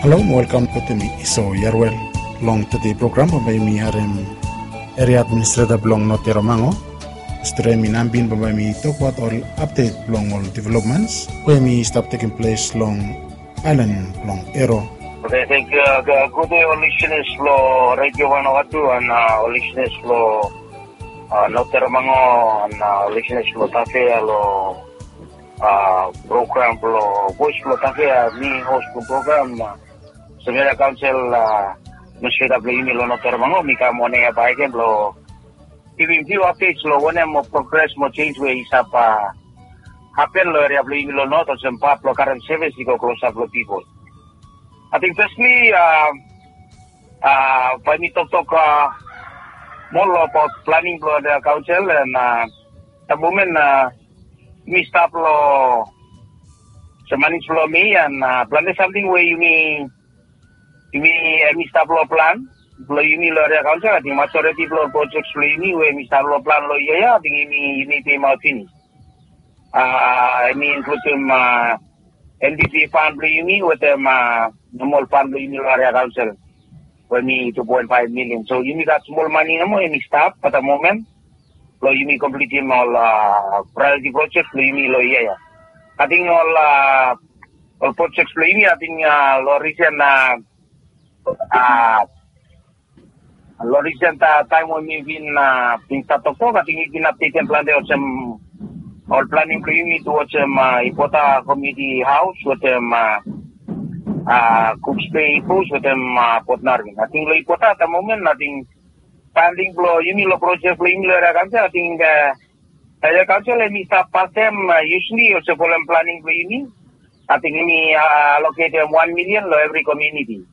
Hello, welcome to me. So, Yarwell, long today program by me area administrator belong not Romango. Stream in Ambin by me talk about all update long all developments where me stop taking place long island long Ero. Okay, thank you. Good day, all listeners lo Radio Vanuatu and all listeners lo Norte Romango and listeners lo Tafea lo program lo voice lo Tafea me host lo program Sebenarnya Council Mesir Abli lo Norte Romango mika mo ne baike lo giving few updates lo one mo progress mo change we isapa happen lo area Abli lo Norte sempat lo current service ko close up lo people. I think firstly, by me talk more about planning for the council and the moment me stop lo manage lo me and plan something where you me stop lo plan lo you me lo the council. I think majority lo projects lo you me where me stop lo plan lo I think you me pay out finish. I mean including NDP fund lo you me with them normal fund lo you me lo area council. For me 2.5 million. So you got small money no more any staff at the moment. Lo you completing all priority projects lo you lo yeah. I think all projects lo you I think lo recent time when we been start to talk I think it been updated plan there some all planning lo you to watch Ipota community house with them Cooks Bay Post with them Port Narvin. I think lo Ipota at the moment I think funding lo you lo project lo you I think the council me start part time usually also for planning lo you I think me allocate 1 million lo every community.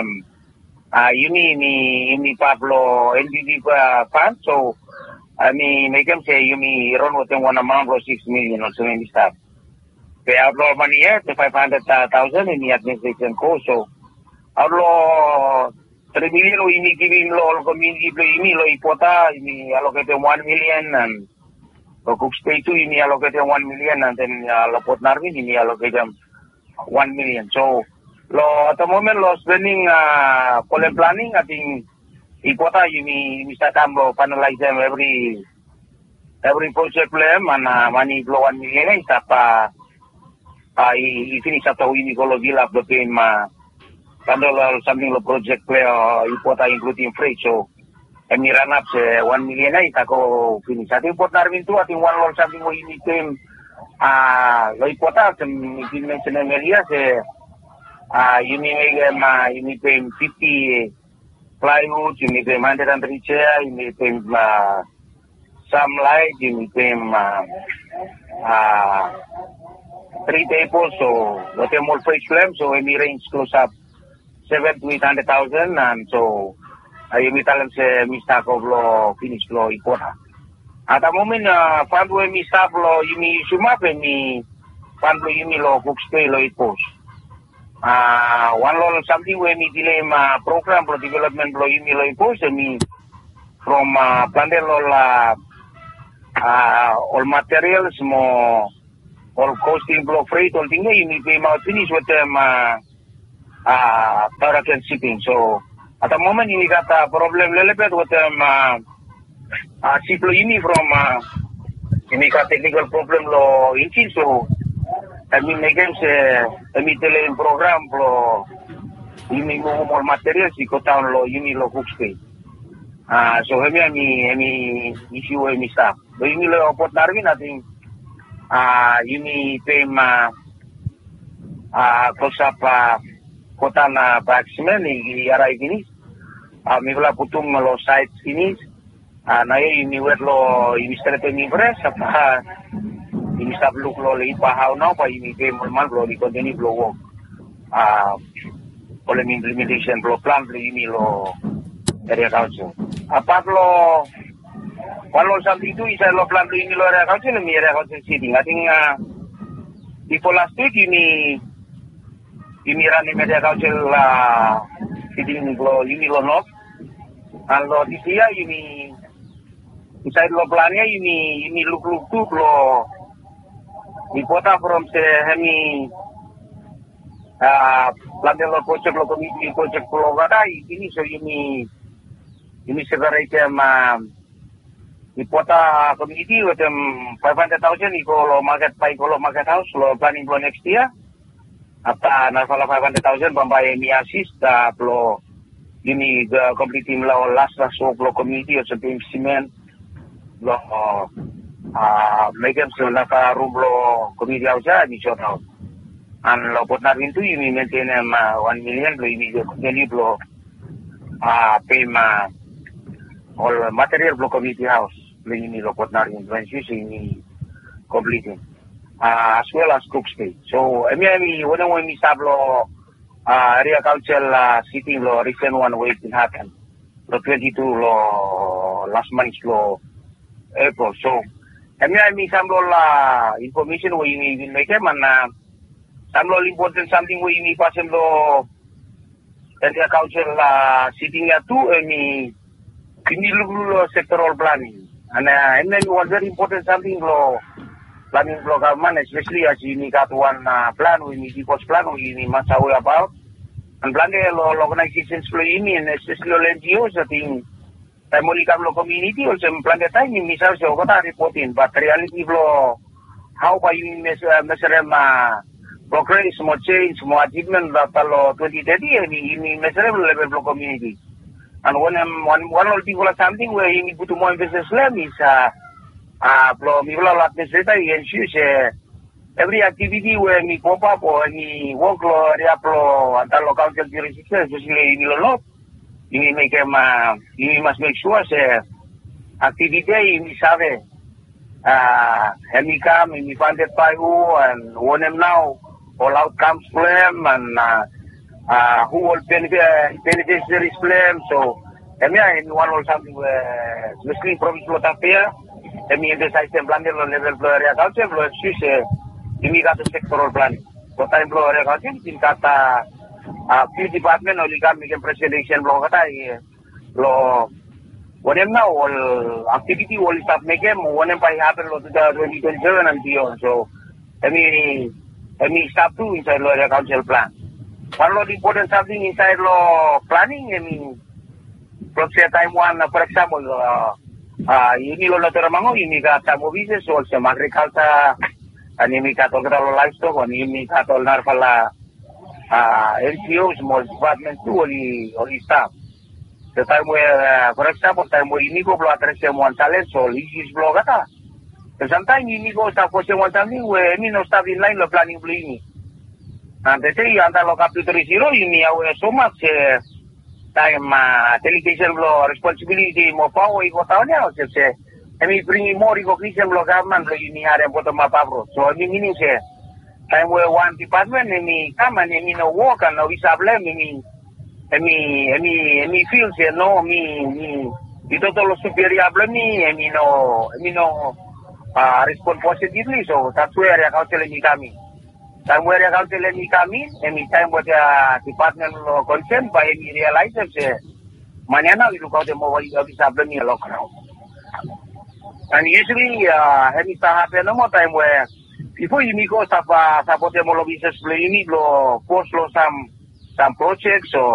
You Pablo NDD fund so I mean make them say you run with them one amount of 6 million or so many stuff. Pay outlaw money here to 500,000 in the administration cost so outlaw 3 million we giving all community you lo Ipota you allocate 1 million and Cooks Bay too you allocate 1 million and then Port Narvin you allocate 1 million. So at the moment lo spending for the planning I think Ipota you start to finalize them every project plan and money blow 1 million is up I finish after we go villa the pain handle something lo project play Ipota including freight so and run up 1 million I go finish. I think Port Narvin too I think one or something we need to lo Ipota some mention areas you need pay 50 plywood, you need pay 103 chair, you need pay some light, you need pay 3 tables, so what a more price flame, so any range close up 7 to 800,000 and so you may tell them say mistake of law finish law Ipota. At the moment fund where me stop law you me sumap and me fund you me law Cooks Bay law it post. One law something where me delay program for development law you me law post and me from Pandel all materials more all costing blow freight all thing you need pay out finish with them product and shipping. So at the moment you got a problem little bit with them ship you from you got technical problem law engine so I mean make them say delay program law you need more materials you go down law you need law Cooks Bay. So any issue any stuff. But you need law Port Narvin I think you need pay close up kota na batsman i finish mivla putum lo site finish na you need lo you start to impress apa ini stop look lo ipahaw na pa ini pay mo man lo di continue lo work oleh implementation lo plan lo ini lo area council apa lo kalau something itu isa lo plan lo ini lo area council mi area council sitting I think before last week ini run media council sitting lo ini lo not and lo this year ini inside lo plannya ini look lo Ipota from say hemi Planting lo project lo committee project lo kata ini so ini sekarang ipota committee with 500,000 iko market house lo planning lo next year apa nasala 500,000 bambai mi assist lo ini completing lo last lo committee o something cement lo make them so naka room lo committee house ni short house and lo pot narin tu ini maintain 1 million lo ini jadi lo pay all material lo committee house lo ini lo pot narin when ini completing as well as cook space. So, when we sablo area council sitting lo recent one way it happened. Lo 22 lo last month lo April. So, we sablo la information we make man sablo important something we pasen lo area council sitting ya tu lo sectoral planning. And then one very important something lo planning block government, especially as you got one plan, we need cost plan, we need much aware about. And plan organizations flow in, and especially NGOs, I think, only come community, also plan the time, you miss out, so got reporting, but reality flow, how by you measure progress, more change, more achievement, that 2030, and in measurable level of community. And one of people or something where you need to put more business level is, every activity where me pop up or me work lo council jurisdiction, especially in law, you make them you must make sure activity in Save me come in funded by who and one them now all outcomes plan and who will beneficiaries plan. So one or something where especially provincial affair. Kami emphasize planning lo level flow area council lo excuse imigrasi sectoral planning. So time flow area council in kata few department only come make presentation lo kata lo one now all activity all start make one by happen lo to 2027 and beyond. So kami start to inside lo area council plan. One lot important something inside lo planning time one for example ini lo naturamango ini ka tamovises o sa agriculture ani mi ka tol lo livestock ani mi ka tol narfala NGOs small department tu oli staff the time where for example time where ini ko blo atrese one challenge so is blo kata sometimes ini ko staff ko se one something where ini no staff in line lo planning blo ini and they say anda lo capture zero ini awe so much time delegation lo responsibility mo power iko taonya o se bring more recognition lo government lo ini area bottom up bro so ini se time where one department ini come and ini no work and no visa blame ini feel se no mi itu todo lo superior blame ini no respond positively so that's where area council ini kami. Time where council ni kami, time buat department lo concern, by me realize manana we look out the more bisa beli lo kenal. And usually, any happen no more time where people you go support them all business play, you need lo post lo some projects or